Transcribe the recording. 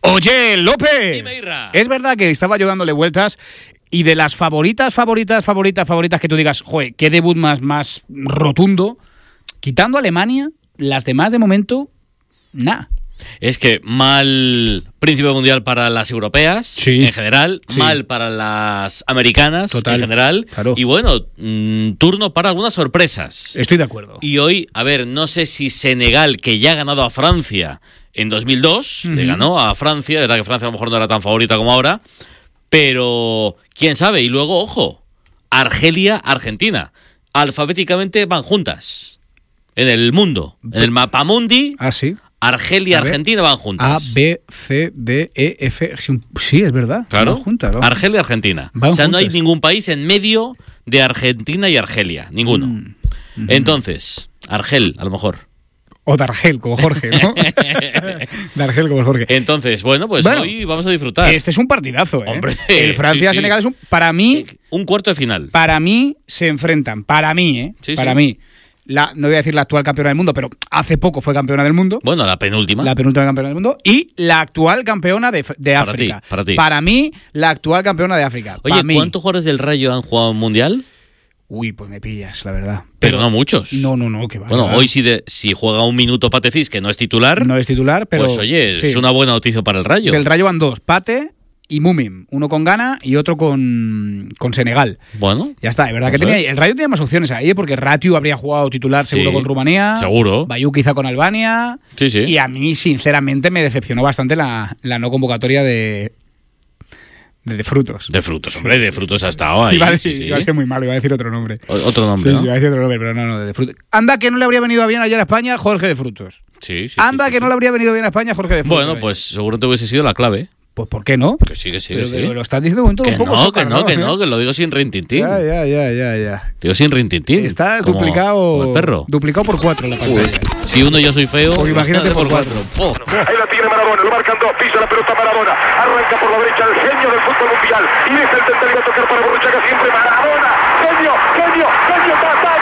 Oye, López, Dime, Irra. es verdad que estaba yo dándole vueltas y de las favoritas que tú digas, joder, qué debut más rotundo, quitando a Alemania, las demás de momento, nada. Es que mal príncipe mundial para las europeas, Sí. en general, Sí. mal para las americanas, Total. en general, Claro. y bueno, turno para algunas sorpresas. Estoy de acuerdo. Y hoy, a ver, no sé si Senegal, que ya ha ganado a Francia en 2002, le ganó a Francia, es verdad que Francia a lo mejor no era tan favorita como ahora, pero quién sabe. Y luego, ojo, Argelia, Argentina, alfabéticamente van juntas en el mundo, en el mapamundi. Ah, sí. Argelia y A ver. Argentina van A, juntas. B, C, D, E, F. Sí, es verdad. Claro. Van juntas. Van. Argelia y Argentina. Van O sea, no hay juntas. ningún país en medio de Argentina y Argelia. Ninguno. Entonces, Argel, a lo mejor. O de Argel, como Jorge, ¿no? De Argel, como Jorge. Entonces, bueno, pues Bueno, hoy vamos a disfrutar. Este es un partidazo, ¿eh? Hombre, el Francia-Senegal sí. es un... Para mí Un cuarto de final. se enfrentan. Para mí, ¿eh? Sí, para sí. mí. No voy a decir la actual campeona del mundo, pero hace poco fue campeona del mundo. Bueno, la penúltima. La penúltima campeona del mundo. Y la actual campeona de Para África. ti, para ti. Para mí, la actual campeona de África. Oye, Para mí. ¿cuántos jugadores del Rayo han jugado un mundial? Uy, pues me pillas, la verdad. Pero no muchos. No, que va. Bueno, que va. hoy si juega un minuto Patecís, que no es titular, No es titular, pero... pues oye, sí. es una buena noticia para el Rayo. Del Rayo van dos, Pate y Mumim. Uno con Ghana y otro con Senegal. Bueno, Ya está, es verdad que Vamos a ver. el Rayo tenía más opciones ahí, porque Ratiu habría jugado titular seguro Sí, con Rumanía. seguro. Bayou quizá con Albania. Sí, sí. Y a mí, sinceramente, me decepcionó bastante la no convocatoria de Frutos. De Frutos, hombre, de Frutos ha estado ahí. Iba a decir, sí, sí. iba a ser muy malo, iba a decir otro nombre. Otro nombre, Sí, ¿no? sí, iba a decir otro nombre, pero no, de Frutos. Anda que no le habría venido bien ayer a España Jorge de Frutos. Sí, sí, Anda sí, que sí. no le habría venido bien a España Jorge de Frutos. Bueno, pues seguramente hubiese sido la clave. Pues ¿por qué no? Que sí, que sí, que Pero, sí. pero lo estás diciendo un Que poco no, socar, que lo digo sin rintintín. Ya. Digo sin rintintín. Está como duplicado el perro. Duplicado por 4 la pantalla. Si uno yo soy feo, Pues imagínate por cuatro. Oh. Ahí la tiene Maradona, lo marcan dos, pisa la pelota Maradona, arranca por la derecha el genio del fútbol mundial y deja el tentativo a tocar para Borruchaga siempre Maradona, genio, ta,